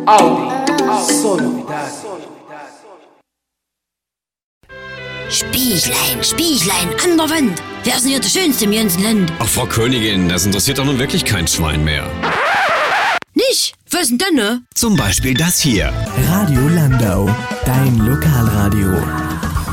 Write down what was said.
Spieglein, Spieglein an der Wand. Wer ist denn hier der Schönste im ganzen Land? Ach, Frau Königin, das interessiert doch nun wirklich kein Schwein mehr. Nicht? Was denn, ne? Zum Beispiel das hier. Radio Landau, dein Lokalradio.